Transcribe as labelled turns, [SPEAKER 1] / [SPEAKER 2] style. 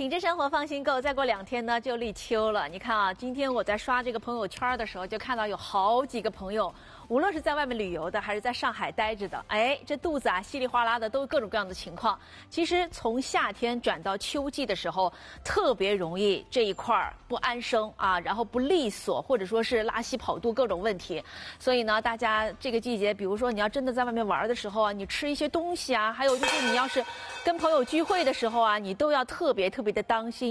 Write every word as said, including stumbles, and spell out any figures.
[SPEAKER 1] 品质生活放心购，再过两天呢就立秋了。你看啊，今天我在刷这个朋友圈的时候，就看到有好几个朋友，无论是在外面旅游的，还是在上海待着的，哎，这肚子啊稀里哗啦的，都有各种各样的情况。其实从夏天转到秋季的时候，特别容易这一块儿不安生啊，然后不利索，或者说是拉稀跑肚各种问题。所以呢，大家这个季节，比如说你要真的在外面玩的时候啊，你吃一些东西啊，还有就是你要是跟朋友聚会的时候啊，你都要特别特别的当心。